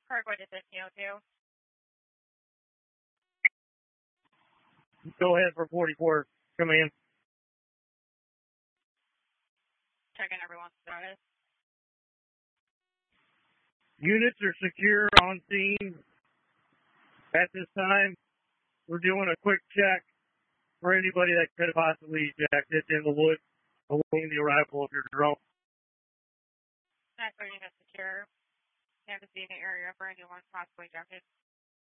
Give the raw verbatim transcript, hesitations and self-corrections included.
Parkway to fifteen oh two. Go ahead for forty-four. Come in. Checking everyone's status. Units are secure on scene. At this time, we're doing a quick check for anybody that could have possibly ejected in the woods awaiting the arrival of your drone. That's unit secure. Can't see the area for anyone possibly ejected.